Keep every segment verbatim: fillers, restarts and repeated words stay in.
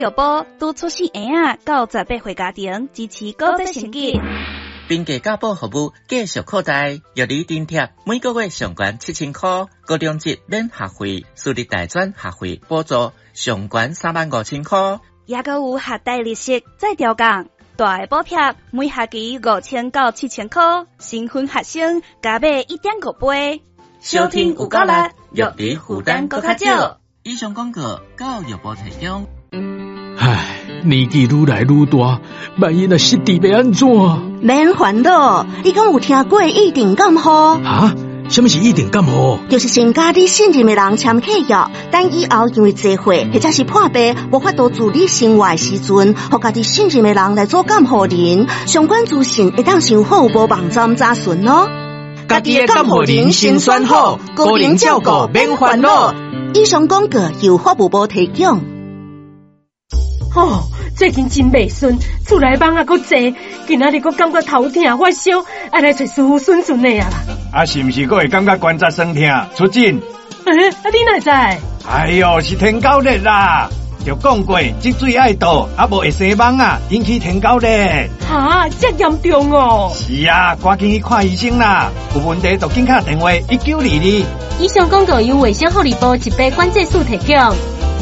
药保拄出生婴仔到十八岁家庭支持高质成绩。 并价价保服务继续扩大，药理津贴每个月上悬七千块，高中级免学费，私立大专学费补助上悬三万五千块， 也阁有学贷利息再调降，大个补贴每学期五千到七千块，新婚学生加买一点五倍。 收听有够力，药理负担搁较少。以上广告教育部提供。 唉，年纪愈来愈大，万一若失智要安怎？ 免烦恼，你敢有听过一定感冒？ 啊？什么是一定感冒？ 就是先甲你信任的人签契约，等以后因为坐会或者是破病无法度自理生活的时阵，互家己信任的人来做监护人。相关资讯会当上服务部网站查询哦。 家己的监护人先选好，个人照顾免烦恼。 以上广告由服务部提供。 哦，最近真袂顺，厝内蚊啊，搁济，今仔日搁感觉头痛发烧，爱来找师傅顺顺的啊啦。 啊，是毋是搁会感觉关节酸痛？出诊。 诶、欸，啊你哪知？ 哎哟，是天狗热啦！就讲过，积水爱倒，啊无会生蚊啊，引起天狗热。 哈，这严重哦！ 是啊，赶紧去看医生啦！有问题就紧打电话一九二二。 以上广告由卫生福利部疾病管制署提供。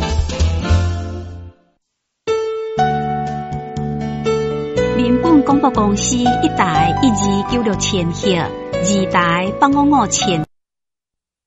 民本广播公司一台一二九六千赫，二台八五五千。